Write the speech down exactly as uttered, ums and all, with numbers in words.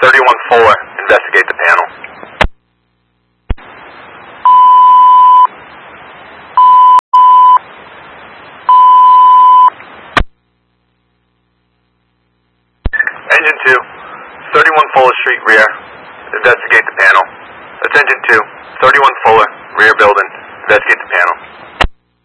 thirty-one Fuller, investigate the panel. Engine two, thirty-one Fuller Street rear, investigate the panel. That's engine two, thirty-one Fuller, rear building, investigate the panel.